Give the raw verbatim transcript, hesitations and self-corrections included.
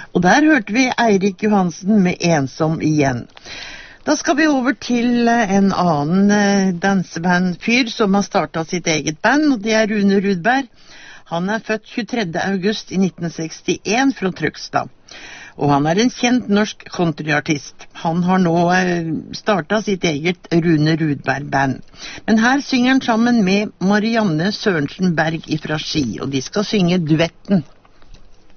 Og der hørte vi Eirik Johansen med Ensom igjen. Da skal vi over til en annen eh, dansebandfyr som har startet sitt eget band, og det er Rune Rudberg. Han er født tjuetredje august i nitten sekstien fra Trøgstad. Og han er en kjent norsk countryartist. Han har nå eh, startet sitt eget Rune Rudberg-band. Men her synger han sammen med Marianne Sørensen Berg ifra Ski, og de skal synge duetten.